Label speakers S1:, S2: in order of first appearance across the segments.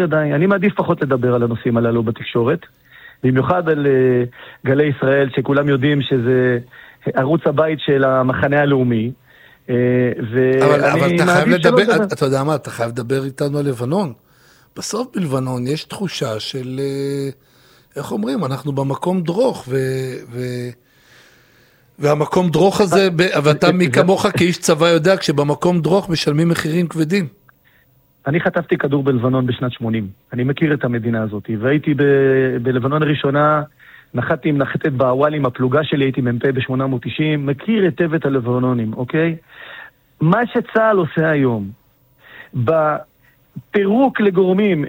S1: ידיי. אני מעדיף פחות לדבר על הנושאים הללו בתקשורת, במיוחד על גלי ישראל, שכולם יודעים שזה ערוץ הבית של המחנה הלאומי.
S2: אבל אתה חייב לדבר, אתה יודע מה, אתה חייב לדבר איתנו על לבנון. בסוף בלבנון יש תחושה של, איך אומרים, אנחנו במקום דרוך, והמקום דרוך הזה, ואתה מי כמוך כאיש צבא יודע, כשבמקום דרוך משלמים מחירים כבדים.
S1: אני חטפתי כדור בלבנון בשנת 80. אני מכיר את המדינה הזאת, והייתי בלבנון הראשונה, נחתתי עם נחתת בעוואל עם הפלוגה שלי, הייתי מ"פ ב-890, מכיר היטב את הלבנונים, אוקיי? מה שצה"ל עושה היום, בפירוק לגורמים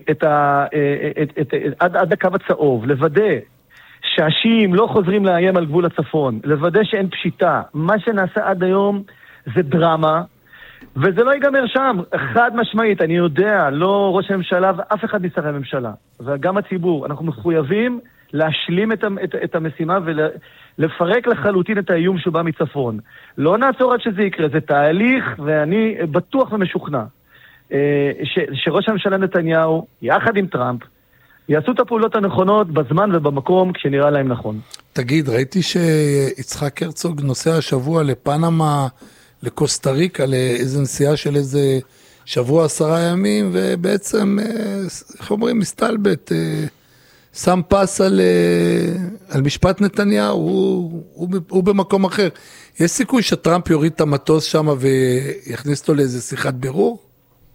S1: עד הקו הצהוב, לוודא שהשיעים לא חוזרים לאיים על גבול הצפון, לוודא שאין פשיטה, מה שנעשה עד היום זה דרמה, וזה לא ייגמר שם, חד משמעית, אני יודע, לא ראש הממשלה ואף אחד משרי הממשלה, וגם הציבור, אנחנו מחויבים להשלים את המשימה ולפרק לחלוטין את האיום שבא מצפון. לא נעצור עד שזה יקרה, זה תהליך, ואני בטוח ומשוכנע שראש הממשלה נתניהו, יחד עם טראמפ, יעשו את הפעולות הנכונות בזמן ובמקום כשנראה להם נכון.
S2: תגיד, ראיתי שיצחק הרצוג נוסע השבוע לפנמה, לקוסטה ריקה, לאיזו נסיעה של איזה שבוע 10 ימים, ובעצם, איך אומרים, מסתלבט, שם פס על משפט נתניהו, הוא במקום אחר. יש סיכוי שטראמפ יוריד את המטוס שם ויכניס אותו לאיזה שיחת בירור?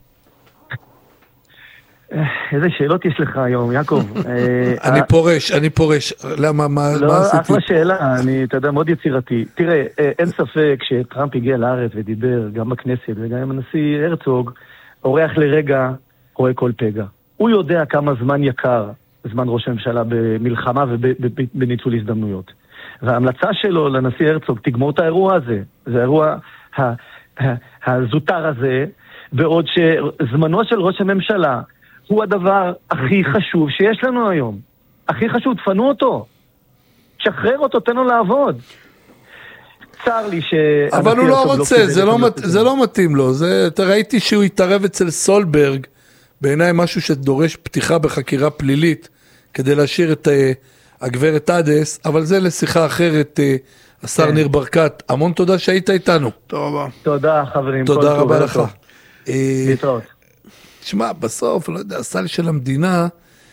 S1: איזה שאלות יש לך היום, יעקב?
S2: אני פורש. למה, מה עשיתי?
S1: לא, אחלה שאלה, אתה יודע, מאוד יצירתי. תראה, אין ספק שטראמפ הגיע לארץ ודיבר גם בכנסת וגם עם הנשיא הרצוג, אורח לרגע, רואה כל פגע. הוא יודע כמה זמן יקר, זמן ראש הממשלה במלחמה ובניצול הזדמנויות. וההמלצה שלו לנשיא הרצוג, תגמור את האירוע הזה, זה האירוע הזוטר הזה, בעוד שזמנו של ראש הממשלה הוא הדבר הכי חשוב שיש לנו היום. הכי חשוב, תפנו אותו. שחרר אותו, תן לו לעבוד. צר לי ש...
S2: אבל הוא לא רוצה, זה לא מתאים לו. ראיתי שהוא התערב אצל סולברג, בעיניי משהו שדורש פתיחה בחקירה פלילית, כדי להשאיר את הגברת עדס, אבל זה לשיחה אחרת, השר ניר ברקת. המון תודה שהיית איתנו.
S3: תודה רבה.
S1: תודה חברים.
S2: תודה רבה לך.
S1: להתראות.
S2: תשמע, בסוף, לא יודע, הסל של המדינה,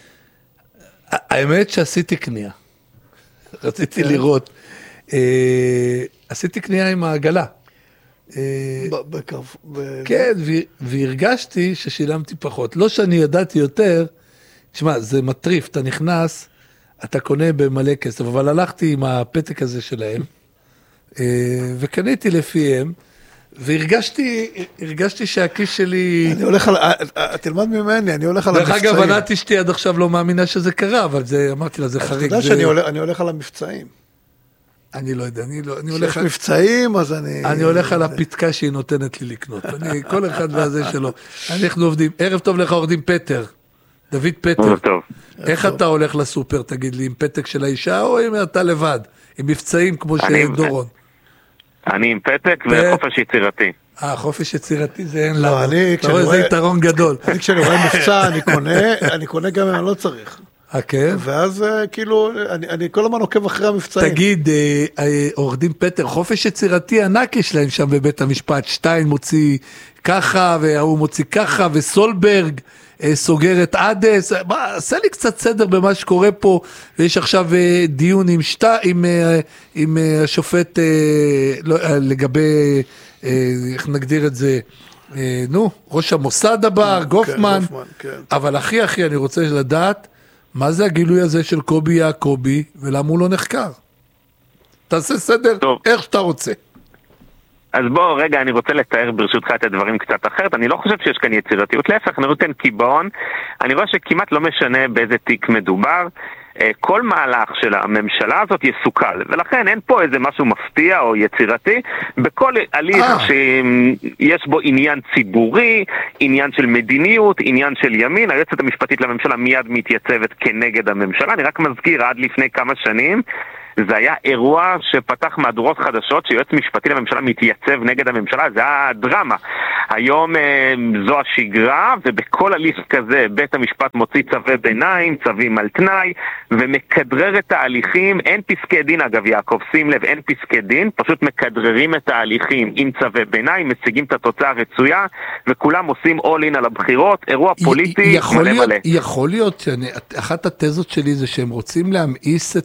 S2: האמת שעשיתי קנייה. רציתי לראות. עשיתי קנייה עם העגלה. כן, והרגשתי ששילמתי פחות. לא שאני ידעתי יותר, תשמע, זה מטריף, אתה נכנס, אתה קונה במלא כסף, אבל הלכתי עם הפתק הזה שלהם, וקניתי לפיהם, והרגשתי שהכיס שלי...
S3: אני הולך על... תלמד ממני, אני הולך על המבצעים.
S2: דרך אגב, ענת אשתי עד עכשיו לא מאמינה שזה קרה, אבל אמרתי לה, זה חריג.
S3: אתה יודע שאני הולך על המבצעים.
S2: אני לא יודע,
S3: כשיש מבצעים, אז
S2: אני הולך על הפתקה שהיא נותנת לי לקנות. כל אחד והזה שלו. אנחנו עובדים. ערב טוב לך, עובדים פטר. דוד פטר. איך אתה הולך לסופר, תגיד לי, עם פתק של האישה, או אם אתה לבד? עם מבצעים כמו שדורון.
S4: אני עם פתק וחופש יצירתי.
S2: חופש יצירתי זה אין לנו.
S3: אתה רואה,
S2: זה יתרון גדול.
S3: כשאני רואה מבצע, אני קונה גם אם אני לא צריך.
S2: כן?
S3: ואז כאילו, אני כל הזמן עוקב אחרי המבצעים.
S2: תגיד, עורך דין פטר, חופש יצירתי ענק יש להם שם בבית המשפט, שטיין מוציא ככה, והוא מוציא ככה, וסולברג סוגר את עדס, עשה לי קצת סדר במה שקורה פה, ויש עכשיו דיון עם השופט לגבי, איך נגדיר את זה, ראש המוסד הבא, גופמן, אבל הכי אני רוצה לדעת, מה זה הגילוי הזה של קובי יעקובי, ולמה הוא לא נחקר? תעשה סדר איך שאתה רוצה.
S4: אז בוא רגע, אני רוצה לתאר ברשותך את הדברים קצת אחרת. אני לא חושב שיש כאן יצירתיות, להפך, אני נותן קיבעון. אני רואה שכמעט לא משנה באיזה תיק מדובר. כל מהלך של הממשלה הזאת יסוכל, ולכן אין פה איזה משהו מפתיע או יצירתי. בכל הליך שיש בו עניין ציבורי, עניין של מדיניות, עניין של ימין, היועצת המשפטית לממשלה מיד מתייצבת כנגד הממשלה. אני רק מזכיר, עד לפני כמה שנים זה היה אירוע שפתח מהדורות חדשות, שיועץ משפטי לממשלה מתייצב נגד הממשלה, זה היה דרמה. היום זו השגרה, ובכל הליך כזה בית המשפט מוציא צווי ביניים, צווים על תנאי, ומכדרר את ההליכים. אין פסקי דין, אגב יעקב, שים לב, אין פסקי דין, פשוט מכדררים את ההליכים עם צווי ביניים, משיגים את התוצאה הרצויה, וכולם עושים all in על הבחירות, אירוע פוליטי מלא מלא.
S2: יכול להיות, אחת התזות שלי זה שהם רוצים להמאיס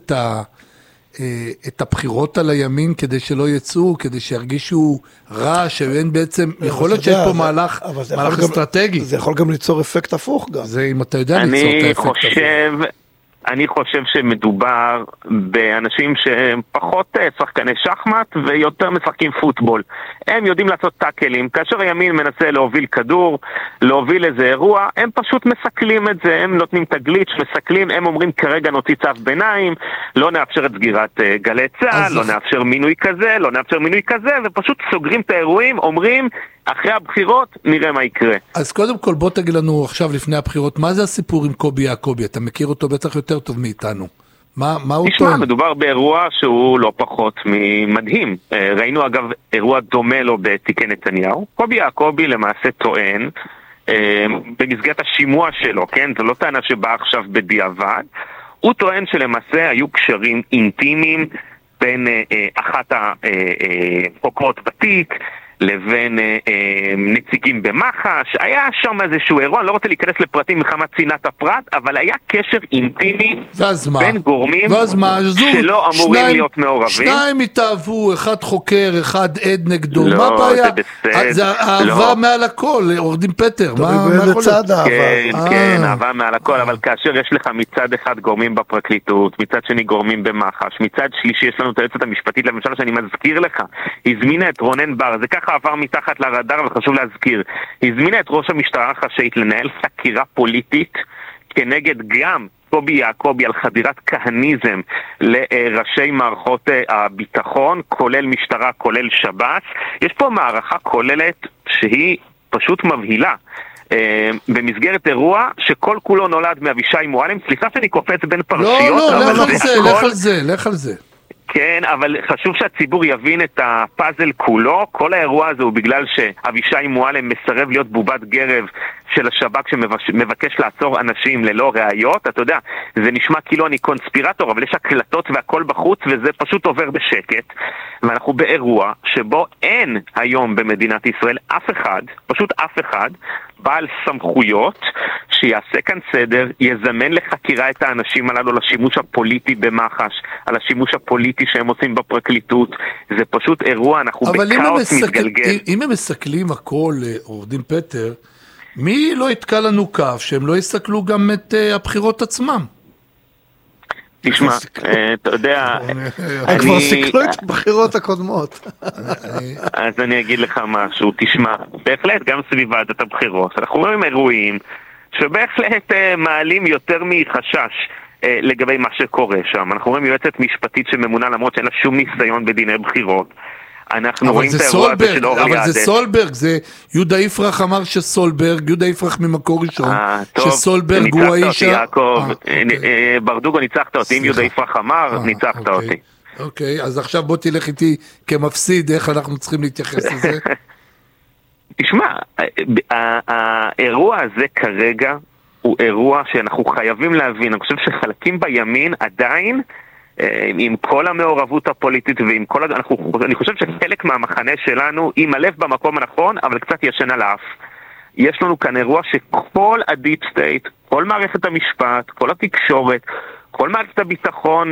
S2: את הבחירות על הימין כדי שלא יצאו, כדי שירגישו רע, שאין בעצם, יכול להיות שיש פה מהלך אסטרטגי.
S3: זה יכול גם ליצור אפקט הפוך גם.
S2: זה אם אתה יודע ליצור את האפקט הפוך.
S4: אני חושב שמדובר באנשים שהם פחות שחקני שחמט ויותר משחקים פוטבול. הם יודעים לעשות טאקלים. כאשר הימין מנסה להוביל כדור, להוביל איזה אירוע, הם פשוט מסכלים את זה. הם נותנים את הגליץ', מסכלים, הם אומרים כרגע נוציא צו ביניים, לא נאפשר את סגירת גלי צה"ל, לא נאפשר מינוי כזה, לא נאפשר מינוי כזה, ופשוט סוגרים את האירועים, אומרים אחרי הבחירות נראה מה יקרה.
S2: אז קודם כל בוא תגיד לנו עכשיו לפני הבחירות, מה זה הסיפור עם קובי יעקובי? אתה מכיר אותו בטח יותר טוב מאיתנו. מה הוא
S4: תשמע,
S2: טוען?
S4: מדובר באירוע שהוא לא פחות ממדהים. ראינו אגב אירוע דומה לו בתיקי נתניהו. קובי יעקובי למעשה טוען, במסגרת השימוע שלו, כן? זו לא טענה שבאה עכשיו בדיעבד. הוא טוען שלמעשה היו קשרים אינטימיים בין אחת החוקרות בתיק, לבין נציגים במח"ש. היה שם איזשהו אירוע, אני לא רוצה להיכנס לפרטים מחמת צנעת הפרט, אבל היה קשר אינטימי בין גורמים שלא אמורים להיות מעורבים.
S2: שניים התאהבו, אחד חוקר, אחד עד נגדו,
S4: לא,
S2: מה הבעיה?
S4: זה בסדר.
S2: זה אהבה מעל הכל, עורך דין פטר.
S3: באיזה צד אהבה?
S4: כן, אהבה מעל הכל, אבל כאשר יש לך מצד אחד גורמים בפרקליטות, מצד שני גורמים במח"ש, מצד שלישי יש לנו את היועצת המשפטית לממשלה שאני מזכיר לך, הזמינה את רונן בר, זה ככה עבר מתחת לרדאר, וחשוב להזכיר, הזמינה את ראש המשטרה החשאית לנהל חקירה פוליטית כנגד גם קובי יעקובי על חדירת כהניזם לראשי מערכות הביטחון, כולל משטרה, כולל שב"ס. יש פה מערכה כוללת שהיא פשוט מבהילה. במסגרת אירוע שכל כולו נולד מאבישי מועלם. סליחה שאני קופץ בין פרשיות.
S2: לא, לך על זה.
S4: כן, אבל חשוב שהציבור יבין את הפאזל כולו. כל האירוע הזה הוא בגלל שאבישי מועלם מסרב להיות בובת גרב של השב"כ שמבקש לעצור אנשים ללא ראיות. אתה יודע, זה נשמע כאילו אני קונספירטור, אבל יש הקלטות והכל בחוץ וזה פשוט עובר בשקט. ואנחנו באירוע שבו אין היום במדינת ישראל אף אחד, פשוט אף אחד, בעל סמכויות שיעשה כאן סדר, יזמן לחקירה את האנשים הללו לשימוש הפוליטי במח"ש, על השימוש הפוליטי שהם עושים בפרקליטות. זה פשוט אירוע, אנחנו בקאוס מתגלגל.
S2: אם הם מסתכלים הכל, עורך דין פטר, מי לא יתקע לנו כף שהם לא יסתכלו גם את הבחירות עצמם?
S4: תשמע, אתה יודע...
S3: הם כבר סיכלו את הבחירות הקודמות.
S4: אז אני אגיד לך משהו, תשמע, בהחלט גם סביב ועדת הבחירות, אנחנו רואים אירועים שבהחלט מעלים יותר מחשש לגבי מה שקורה שם. אנחנו רואים יועצת משפטית שממונה למרות שאין לה שום ניסיון בדיני בחירות. אנחנו רואים את האירוע הזה של אורי
S2: אבל זה סולברג, זה יהודה יפרח אמר שסולברג, יהודה יפרח ממקור ראשון, שסולברג הוא האיש...
S4: ברדוגו, ניצחת אותי, אם יהודה יפרח אמר, ניצחת אותי.
S2: אוקיי, אז עכשיו בוא תלך איתי כמפסיד, איך אנחנו צריכים להתייחס לזה?
S4: תשמע, האירוע הזה כרגע הוא אירוע שאנחנו חייבים להבין. אני חושב שחלקים בימין עדיין עם כל המעורבות הפוליטית ועם כל... אני חושב שחלק מהמחנה שלנו עם הלב במקום הנכון, אבל קצת ישן על האף. יש לנו כאן אירוע שכל הדיפ סטייט, כל מערכת המשפט, כל התקשורת, כל מערכת הביטחון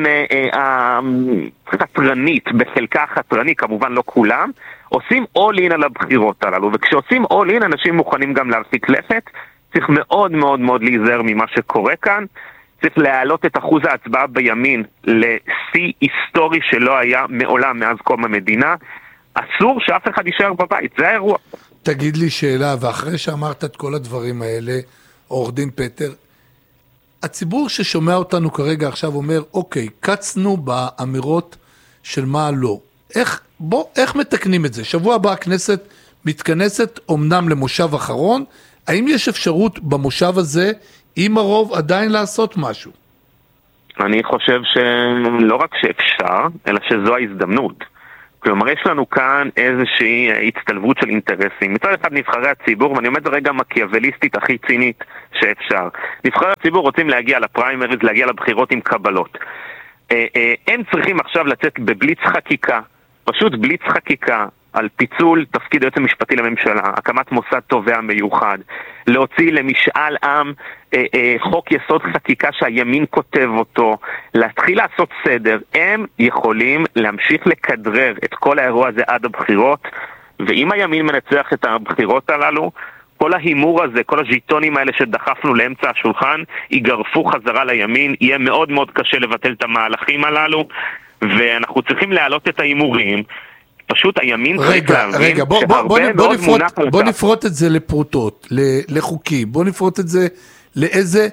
S4: החתרנית, בחלקה החתרני, כמובן לא כולם, עושים all in על הבחירות הללו, וכשעושים all in אנשים מוכנים גם להרחיק לכת. צריך מאוד מאוד מאוד להיזהר ממה שקורה כאן. צריך להעלות את אחוז ההצבעה בימין לשיא היסטורי שלא היה מעולם מאז קום המדינה. אסור שאף אחד יישאר בבית, זה האירוע.
S2: תגיד לי שאלה, ואחרי שאמרת את כל הדברים האלה, עורך דין פטר, הציבור ששומע אותנו כרגע עכשיו אומר, אוקיי, קצנו באמירות של מה לא. איך מתקנים את זה? שבוע הבא הכנסת מתכנסת אומנם למושב אחרון, האם יש אפשרות במושב הזה עם הרוב עדיין לעשות משהו?
S4: אני חושב שלא רק שאפשר, אלא שזו ההזדמנות. כלומר, יש לנו כאן איזושהי הצטלבות של אינטרסים. מצד אחד נבחרי הציבור, ואני עומד רגע מקיאווליסטית הכי צינית שאפשר. נבחרי הציבור רוצים להגיע לפריימריז, להגיע לבחירות עם קבלות. הם צריכים עכשיו לצאת בבליץ חקיקה, פשוט בליץ חקיקה, על פיצול תפקיד היועץ המשפטי לממשלה, הקמת מוסד תובע מיוחד, להוציא למשאל עם חוק יסוד חקיקה שהימין כותב אותו, להתחיל לעשות סדר. הם יכולים להמשיך לכדרר את כל האירוע הזה עד הבחירות, ואם הימין מנצח את הבחירות הללו, כל ההימור הזה, כל הז'יטונים האלה שדחפנו לאמצע השולחן, ייגרפו חזרה לימין, יהיה מאוד מאוד קשה לבטל את המהלכים הללו, ואנחנו צריכים להעלות את ההימורים. פשוט הימין צריך להבין שהרבה מאוד מונח על כך.
S2: בוא נפרוט את זה לפרוטות, לחוקים, בוא נפרוט את זה לאיזה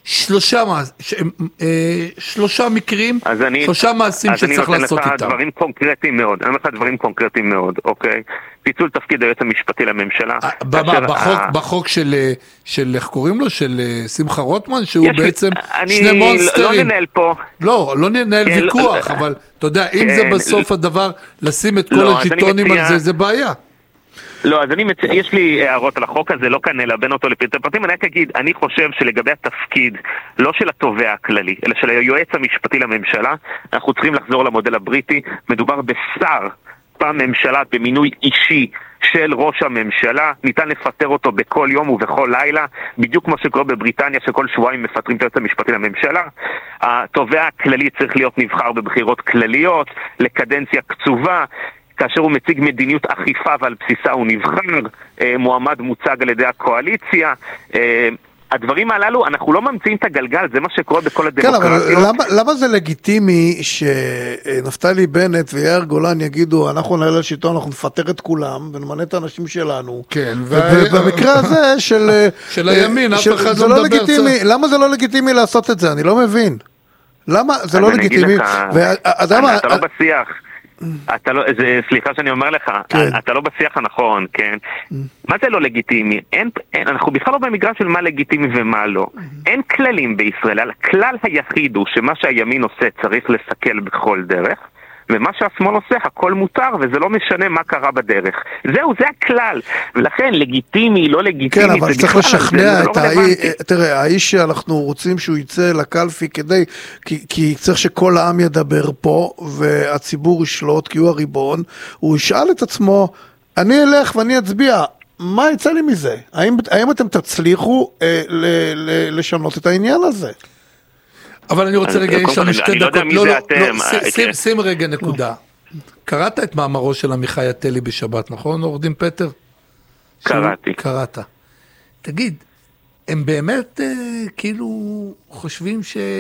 S2: שלושה מקרים, שלושה מעשים שצריך לעשות איתם.
S4: אני נותן לך דברים קונקרטיים מאוד, אני אומר לך דברים קונקרטיים מאוד, אוקיי? פיצול תפקיד היועץ המשפטי לממשלה.
S2: בחוק של, איך קוראים לו? של שמחה רוטמן, שהוא בעצם שני מונסטרים.
S4: לא ננהל פה.
S2: לא ננהל ויכוח, אבל אתה יודע, אם זה בסוף הדבר, לשים את כל הג'יטונים על זה, זה בעיה.
S4: לא, אז יש לי הערות על החוק הזה, לא כאן אלבן אותו לפרטי פרטים. אני רק אגיד, אני חושב שלגבי התפקיד, לא של התובע הכללי, אלא של היועץ המשפטי לממשלה, אנחנו צריכים לחזור למודל הבריטי. מדובר בשר בממשלה, במינוי אישי של ראש הממשלה, ניתן לפטר אותו בכל יום ובכל לילה, בדיוק כמו שקורה בבריטניה, שכל שבועיים מפטרים את היועץ המשפטי לממשלה. התובע הכללי צריך להיות נבחר בבחירות כלליות, לקדנציה קצובה, כאשר הוא מציג מדיניות אכיפה ועל בסיסה הוא נבחר, מועמד מוצג על ידי הקואליציה. הדברים הללו, אנחנו לא ממציאים את הגלגל, זה מה שקורה בכל הדמוקרטיות.
S3: כן, אבל למה זה לגיטימי שנפתלי בנט ויאיר גולן יגידו, אנחנו נעלה לשלטון, אנחנו נפטר את כולם, ונמנה את האנשים שלנו.
S2: כן,
S3: ובמקרה הזה
S2: של הימין, אף אחד לא מדבר.
S3: למה זה לא לגיטימי לעשות את זה? אני לא מבין. למה זה לא לגיטימי?
S4: אתה לא בשיח. סליחה שאני אומר לך, אתה לא בשיח הנכון, כן? מה זה לא לגיטימי? אנחנו בכלל לא במגרש של מה לגיטימי ומה לא. אין כללים בישראל, הכלל היחיד הוא שמה שהימין עושה צריך לסכל בכל דרך, ומה שהשמאל עושה הכל מותר, וזה לא משנה מה קרה בדרך. זהו, זה הכלל. ולכן לגיטימי, לא לגיטימי.
S3: כן, אבל צריך לשכנע את תראה, האיש שאנחנו רוצים שהוא יצא לקלפי כי צריך שכל העם ידבר פה, והציבור ישלוט, כי הוא הריבון, הוא ישאל את עצמו, אני אלך ואני אצביע, מה יצא לי מזה? האם אתם תצליחו לשנות את העניין הזה?
S2: אבל אני רוצה רגע, יש לנו 2 דקות. שים רגע נקודה. קראת את מאמרו של עמיחי עטלי בשבת, נכון, עורך דין פטר?
S4: קראתי.
S2: קראת. תגיד, הם באמת כאילו חושבים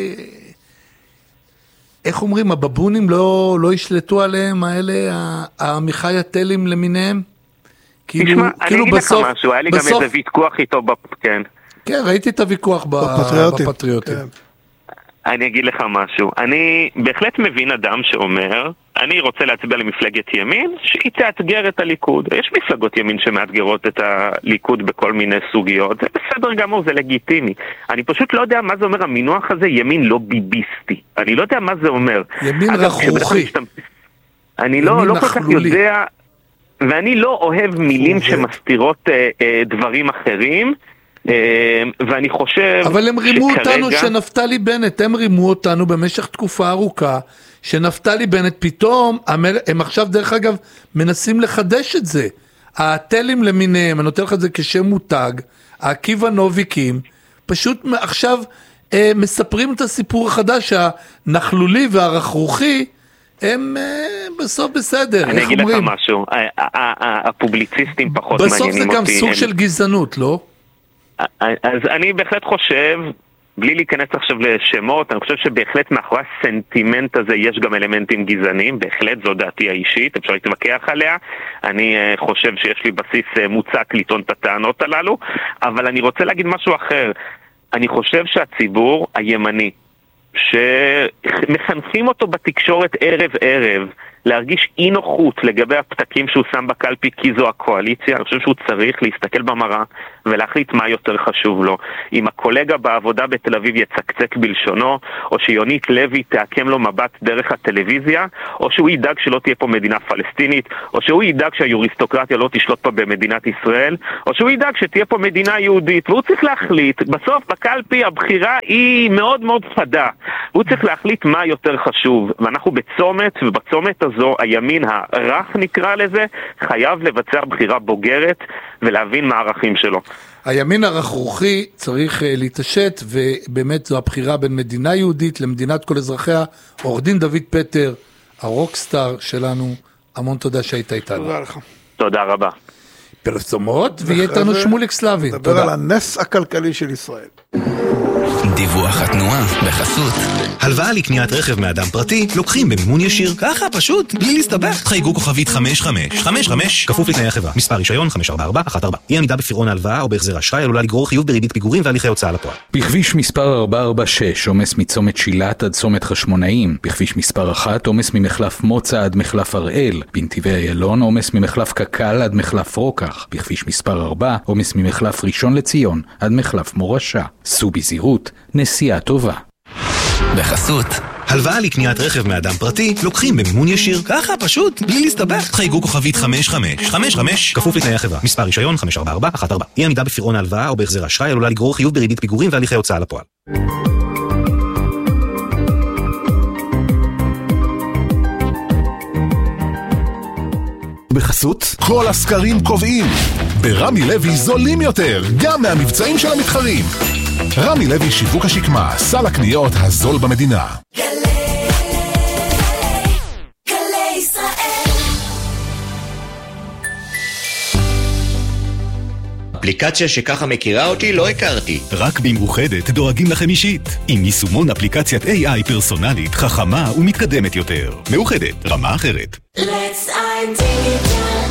S2: איך אומרים, הבבונים לא ישלטו עליהם, האלה, העמיחי עטלים למיניהם?
S4: תשמע, אני אגיד לך משהו, היה לי גם איזה ויכוח איתו, כן.
S2: כן, ראיתי את הוויכוח בפטריוטים.
S4: אני אגיד לך משהו, אני בהחלט מבין אדם שאומר, אני רוצה להצביע למפלגת ימין, שהיא תאתגר את הליכוד. יש מפלגות ימין שמאתגרות את הליכוד בכל מיני סוגיות, זה בסדר גמור, זה לגיטימי. אני פשוט לא יודע מה זה אומר המינוח הזה, ימין לא ביביסטי. אני לא יודע מה זה אומר.
S2: ימין רכרוכי.
S4: אני לא כל כך יודע, ואני לא אוהב מילים שמסתירות דברים אחרים, ואני חושב
S2: אבל הם רימו אותנו שנפתלי בנט, הם רימו אותנו במשך תקופה ארוכה, שנפתלי בנט פתאום, הם עכשיו דרך אגב מנסים לחדש את זה, העטלים למיניהם, אני נותן לך את זה כשם מותג, העקיבא נוביקים, פשוט עכשיו מספרים את הסיפור החדש, הנחלולי והרכרוכי, הם בסוף בסדר.
S4: אני אגיד לך משהו, הפובליציסטים פחות מעניינים אותי.
S2: בסוף זה גם סוג של גזענות, לא?
S4: אז אני בהחלט חושב, בלי להיכנס עכשיו לשמות, אני חושב שבהחלט מאחורי הסנטימנט הזה יש גם אלמנטים גזעניים, בהחלט זו דעתי האישית, אפשר להתווכח עליה, אני חושב שיש לי בסיס מוצק לטעון את הטענות הללו, אבל אני רוצה להגיד משהו אחר, אני חושב שהציבור הימני, שמחנכים אותו בתקשורת ערב ערב, להרגיש אי נוחות לגבי הפתקים שהוא שם בקלפי כי זו הקואליציה. אני חושב שהוא צריך להסתכל במראה ולהחליט מה יותר חשוב לו. אם הקולגה בעבודה בתל אביב יצקצק בלשונו, או שיונית לוי תעקם לו מבט דרך הטלוויזיה, או שהוא ידאג שלא תהיה פה מדינה פלסטינית, או שהוא ידאג שהיוריסטוקרטיה לא תשלוט פה במדינת ישראל, או שהוא ידאג שתהיה פה מדינה יהודית. והוא צריך להחליט, בסוף בקלפי הבחירה היא מאוד מאוד חדה. הוא צריך להחליט מה יותר חשוב. ואנחנו בצומת, ובצומת הזו הימין הרך נקרא לזה, חייב לבצע בחירה בוגרת ולהבין מה הערכים שלו.
S2: הימין הרכרוכי צריך להתעשת, ובאמת זו הבחירה בין מדינה יהודית למדינת כל אזרחיה. עורך דין דוד פטר, הרוקסטאר שלנו, המון תודה שהיית איתנו.
S3: תודה לך.
S4: תודה רבה.
S2: פרסומות, ויהיה איתנו שמוליק סלבין.
S3: נדבר על הנס הכלכלי של ישראל.
S5: דיווח התנועה בחסות. הלוואה לקניית רכב מאדם פרטי לוקחים במימון ישיר. ככה פשוט, בלי להסתבך. חייגו כוכבית 5555, כפוף לתנאי החברה. מספר רישיון 54414. אי עמידה בפירעון ההלוואה או בהחזר אשראי עלולה לגרור חיוב בריבית פיגורים והליכי הוצאה לפועל.
S6: בכביש מספר 446 עומס מצומת שילת עד צומת חשמונאים. בכביש מספר 1 עומס ממחלף מוצא עד מחלף הראל. בנתיבי איילון עומס ממחלף קקל עד מחלף רוקח. בכביש מספר 4 עומס ממחלף ראשון לציון עד מחלף מורשה. סעו בזהירות, נסיעה טובה.
S5: בחסות. הלוואה לקניית רכב מאדם פרטי לוקחים במימון ישיר. ככה פשוט, בלי להסתבך. חייגו כוכבית 5555, כפוף לתנאי החברה. מספר רישיון 54414. אי עמידה בפירעון ההלוואה או בהחזר אשראי עלולה לגרור חיוב בריבית פיגורים והליכי הוצאה לפועל.
S7: בחסות, כל הסקרים קובעים. ברמי לוי זולים יותר, גם מהמבצעים של המתחרים. רמי לוי שיווק השקמה, סל הקניות הזול במדינה.
S8: גלי ישראל.
S9: אפליקציה שככה מכירה אותי לא הכרתי.
S10: רק במאוחדת דואגים לכם אישית. עם יישומון אפליקציית AI פרסונלית, חכמה ומתקדמת יותר. מאוחדת, רמה אחרת.
S8: Let's iDigital.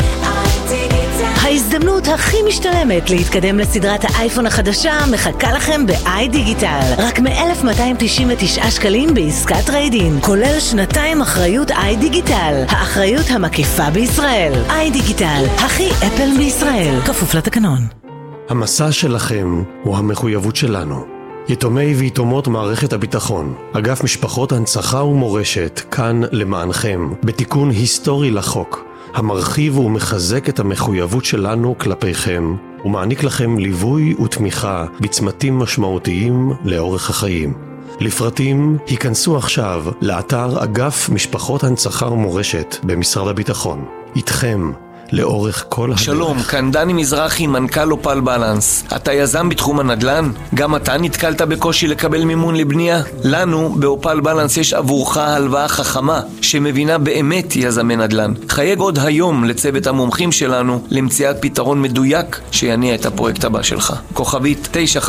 S11: ההזדמנות הכי משתלמת להתקדם לסדרת האייפון החדשה מחכה לכם ב-iDigital. רק מ-1,299 שקלים בעסקת טרייד-אין, כולל 2 אחריות iDigital, האחריות המקיפה בישראל. iDigital, הכי אפל בישראל, כפוף לתקנון.
S12: המסע שלכם הוא המחויבות שלנו. יתומי ויתומות מערכת הביטחון, אגף משפחות הנצחה ומורשת, כאן למענכם, בתיקון היסטורי לחוק, המרחיב ומחזק את המחויבות שלנו כלפיכם, ומעניק לכם ליווי ותמיכה בצמתים משמעותיים לאורך החיים. לפרטים, היכנסו עכשיו לאתר אגף משפחות הנצחה ומורשת במשרד הביטחון. איתכם, לאורך כל הדרך.
S13: שלום, כאן דני מזרחי, מנכ"ל אופל בלנס. אתה יזם בתחום הנדל"ן? גם אתה נתקלת בקושי לקבל מימון לבנייה? לנו, באופל בלנס, יש עבורך הלוואה חכמה, שמבינה באמת יזמי נדל"ן. חייג עוד היום לצוות המומחים שלנו, למציאת פתרון מדויק שיניע את הפרויקט הבא שלך. כוכבית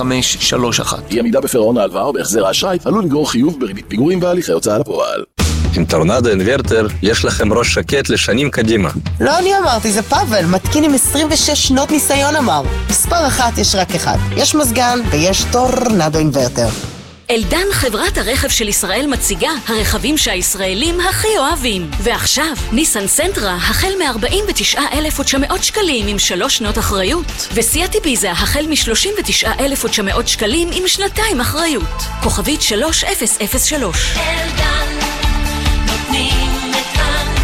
S13: 9531.
S10: אי עמידה בפירעון ההלוואה או בהחזר האשראי עלול לגרור חיוב בריבית פיגורים והליכי הוצאה לפועל.
S14: עם טורנדו אינוורטר יש לכם ראש שקט לשנים קדימה.
S15: לא אני אמרתי, זה פאבל, מתקין עם 26 שנות ניסיון אמר. מספר אחת יש רק אחד. יש מזגן ויש טורנדו אינוורטר.
S16: אלדן, חברת הרכב של ישראל, מציגה הרכבים שהישראלים הכי אוהבים. ועכשיו, ניסן סנטרה החל מ-49,900 שקלים עם 3 שנות אחריות. וסיאט איביזה החל מ-39,900 שקלים עם 2 אחריות. כוכבית 3003.
S8: אלדן, נותנים את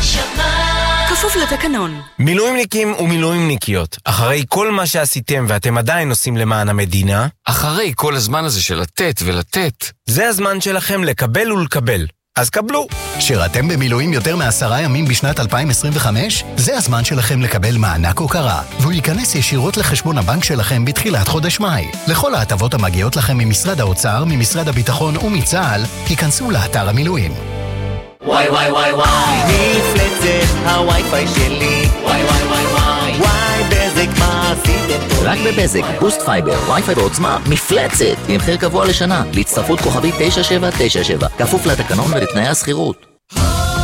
S8: הנשמה.
S16: כפוף לתקנון.
S17: מילואימניקים ומילואימניקיות, אחרי כל מה שעשיתם ואתם עדיין עושים למען המדינה, אחרי כל הזמן הזה של לתת ולתת, זה הזמן שלכם לקבל ולקבל. אז קבלו.
S18: שירתם במילואים יותר מ10 ימים בשנת 2025? זה הזמן שלכם לקבל מענק הוקרה, והוא ייכנס ישירות לחשבון הבנק שלכם בתחילת חודש מאי. לכל ההטבות המגיעות לכם ממשרד האוצר, ממשרד הביטחון ומצה"ל, היכנסו לאתר המילואים.
S19: וואי וואי וואי וואי, נפלצת הווי-פיי שלי. וואי וואי וואי וואי, וואי בזק מה עשיתם פה?
S20: רק בבזק, בוסט פייבר, ווי-פיי בעוצמה, מפלצת, במחיר קבוע לשנה, להצטרפות כוכבית 9797, כפוף לתקנון ולתנאי הסחירות.